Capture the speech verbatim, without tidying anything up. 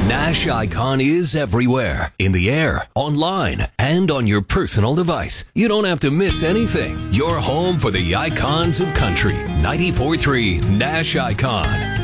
Nash Icon is everywhere, in the air, online, and on your personal device. You don't have to miss anything. You're home for the icons of country. ninety-four point three Nash Icon.